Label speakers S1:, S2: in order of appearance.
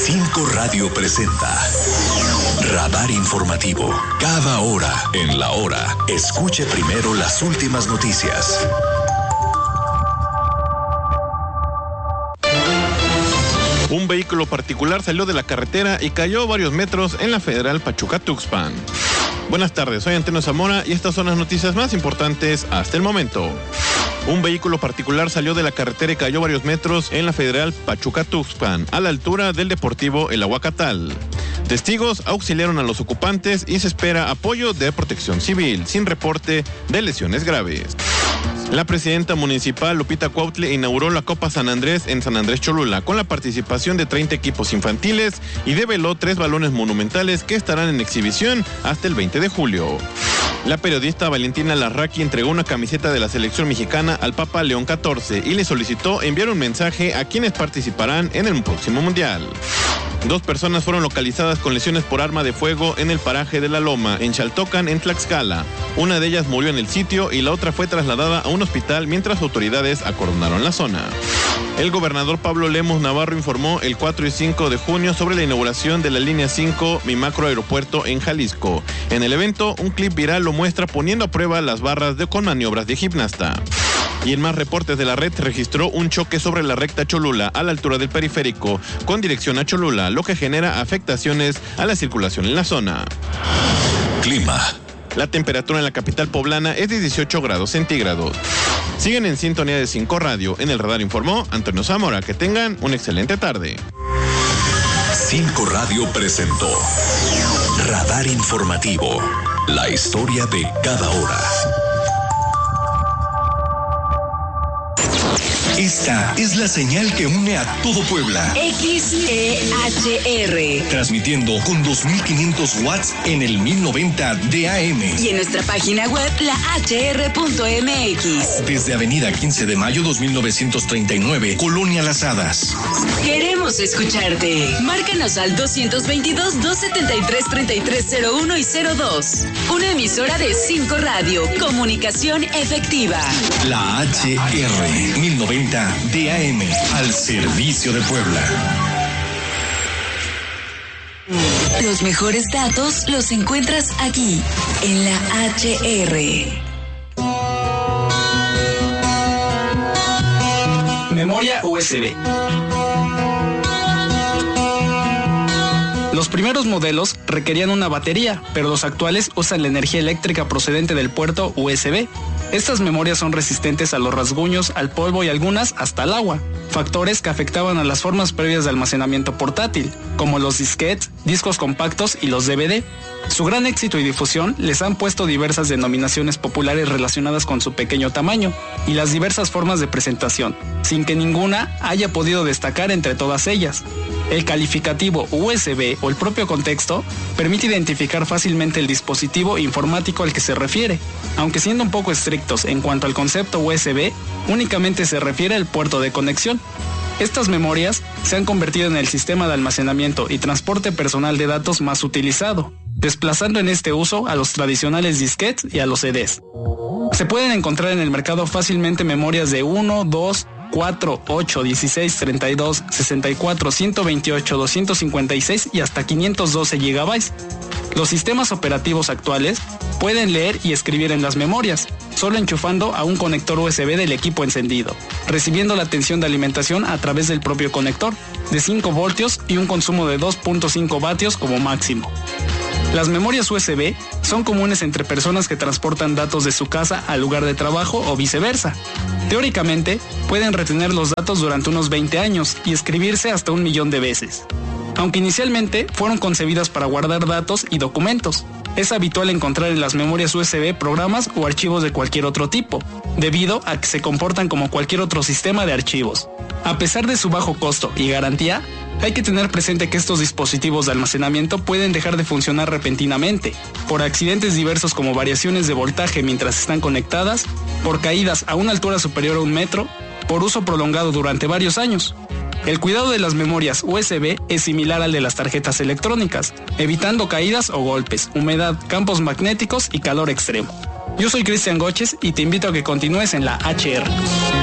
S1: 5 Radio presenta Radar Informativo. Cada hora en la hora, escuche primero las últimas noticias.
S2: Un vehículo particular salió de la carretera y cayó varios metros en la Federal Pachuca-Tuxpan. Buenas tardes, soy Antonio Zamora y estas son las noticias más importantes hasta el momento. Un vehículo particular salió de la carretera y cayó varios metros en la Federal Pachuca-Tuxpan, a la altura del Deportivo El Aguacatal. Testigos auxiliaron a los ocupantes y se espera apoyo de Protección Civil, sin reporte de lesiones graves. La presidenta municipal Lupita Cuautle inauguró la Copa San Andrés en San Andrés Cholula con la participación de 30 equipos infantiles y develó 3 balones monumentales que estarán en exhibición hasta el 20 de julio. La periodista Valentina Larraqui entregó una camiseta de la selección mexicana al Papa León XIV y le solicitó enviar un mensaje a quienes participarán en el próximo mundial. 2 personas fueron localizadas con lesiones por arma de fuego en el paraje de La Loma, en Chaltocan, en Tlaxcala. Una de ellas murió en el sitio y la otra fue trasladada a un hospital mientras autoridades acordonaron la zona. El gobernador Pablo Lemos Navarro informó el 4 y 5 de junio sobre la inauguración de la línea 5 Mi Macro Aeropuerto en Jalisco. En el evento, un clip viral lo muestra poniendo a prueba las barras con maniobras de gimnasta. Y en más reportes de la red, registró un choque sobre la recta Cholula a la altura del periférico con dirección a Cholula, lo que genera afectaciones a la circulación en la zona.
S1: Clima.
S2: La temperatura en la capital poblana es de 18 grados centígrados. Siguen en sintonía de 5 Radio. En el radar informó Antonio Zamora. Que tengan una excelente tarde.
S1: 5 Radio presentó Radar Informativo. La historia de cada hora. Esta es la señal que une a todo Puebla.
S3: XEHR.
S1: Transmitiendo con 2500 watts en el 1090 de AM.
S3: Y en nuestra página web, lahr.mx.
S1: Desde Avenida 15 de Mayo 2939, Colonia Las Hadas.
S3: Queremos escucharte. Márcanos al 222-273-3301 y 02. Una emisora de 5 Radio. Comunicación efectiva.
S1: La HR 1090 DAM, al servicio de Puebla.
S3: Los mejores datos los encuentras aquí, en la HR.
S4: Memoria USB. Los primeros modelos requerían una batería, pero los actuales usan la energía eléctrica procedente del puerto USB. Estas memorias son resistentes a los rasguños, al polvo y algunas hasta al agua, factores que afectaban a las formas previas de almacenamiento portátil, como los disquetes, discos compactos y los DVD. Su gran éxito y difusión les han puesto diversas denominaciones populares relacionadas con su pequeño tamaño y las diversas formas de presentación, sin que ninguna haya podido destacar entre todas ellas. El calificativo USB o el propio contexto permite identificar fácilmente el dispositivo informático al que se refiere, aunque siendo un poco estrictos en cuanto al concepto USB, únicamente se refiere al puerto de conexión. Estas memorias se han convertido en el sistema de almacenamiento y transporte personal de datos más utilizado, desplazando en este uso a los tradicionales disquetes y a los CDs. Se pueden encontrar en el mercado fácilmente memorias de 1, 2, 4, 8, 16, 32, 64, 128, 256 y hasta 512 GB. Los sistemas operativos actuales pueden leer y escribir en las memorias, solo enchufando a un conector USB del equipo encendido, recibiendo la tensión de alimentación a través del propio conector, de 5 voltios y un consumo de 2.5 vatios como máximo. Las memorias USB son comunes entre personas que transportan datos de su casa al lugar de trabajo o viceversa. Teóricamente, pueden retener los datos durante unos 20 años y escribirse hasta 1 millón de veces. Aunque inicialmente fueron concebidas para guardar datos y documentos, es habitual encontrar en las memorias USB programas o archivos de cualquier otro tipo, debido a que se comportan como cualquier otro sistema de archivos. A pesar de su bajo costo y garantía, hay que tener presente que estos dispositivos de almacenamiento pueden dejar de funcionar repentinamente, por accidentes diversos como variaciones de voltaje mientras están conectadas, por caídas a una altura superior a 1 metro, por uso prolongado durante varios años. El cuidado de las memorias USB es similar al de las tarjetas electrónicas, evitando caídas o golpes, humedad, campos magnéticos y calor extremo. Yo soy Cristian Goches y te invito a que continúes en la HR.